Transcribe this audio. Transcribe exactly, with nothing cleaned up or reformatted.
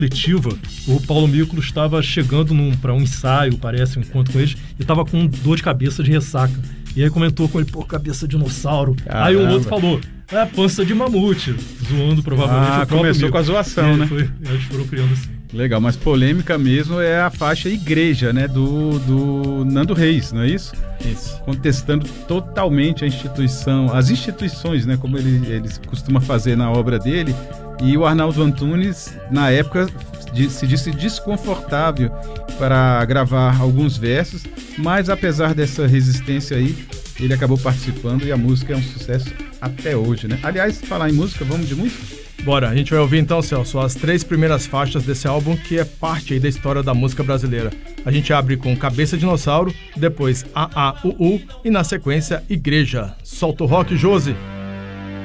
coletiva, o Paulo Miklos estava chegando para um ensaio, parece, um encontro com eles, e estava com dor de cabeça de ressaca. E aí comentou com ele, pô, cabeça de dinossauro. Caramba. Aí o outro falou, é pança de mamute, zoando provavelmente ah, o próprio começou Miklos. com a zoação, e né? Foi, eles foram criando assim. Legal, mas polêmica mesmo é a faixa Igreja, né, do, do Nando Reis, não é isso? Isso. Contestando totalmente a instituição, as instituições, né, como ele, ele costuma fazer na obra dele. E o Arnaldo Antunes, na época, se disse desconfortável para gravar alguns versos, mas apesar dessa resistência aí, ele acabou participando e a música é um sucesso até hoje, né? Aliás, falar em música, vamos de música? Bora, a gente vai ouvir então, Celso, as três primeiras faixas desse álbum, que é parte aí da história da música brasileira. A gente abre com Cabeça de Dinossauro, depois A A U U e na sequência Igreja. Solta o rock, Josi!